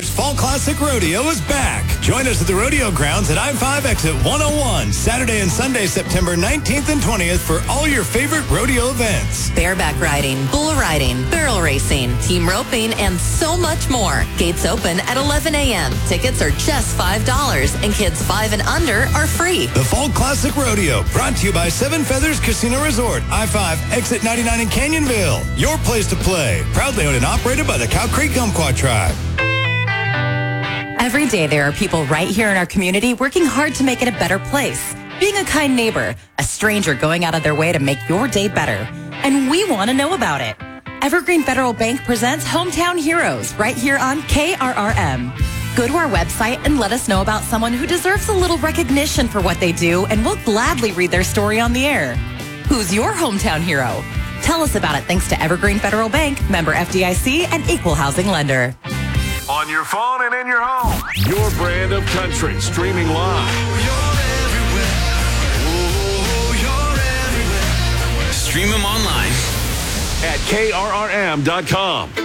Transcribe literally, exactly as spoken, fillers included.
Fezier's Fall Classic Rodeo is back. Join us at the rodeo grounds at I five exit one oh one, Saturday and Sunday, September nineteenth and twentieth for all your favorite rodeo events. Bareback riding, bull riding, barrel racing, team roping, and so much more. Gates open at eleven a.m. Tickets are just five dollars, and kids five and under are free. The Fall Classic Rodeo, brought to you by Seven Feathers Casino Resort, I five exit ninety-nine in Canyonville. Your place to play. Proudly owned and operated by the Cow Creek Umpqua Tribe. Every day there are people right here in our community working hard to make it a better place. Being a kind neighbor, a stranger going out of their way to make your day better. And we want to know about it. Evergreen Federal Bank presents Hometown Heroes right here on K R R M. Go to our website and let us know about someone who deserves a little recognition for what they do, and we'll gladly read their story on the air. Who's your hometown hero? Tell us about it thanks to Evergreen Federal Bank, member F D I C, and equal housing lender. On your phone and in your home. Your brand of country streaming live. Stream them online at K R R M dot com.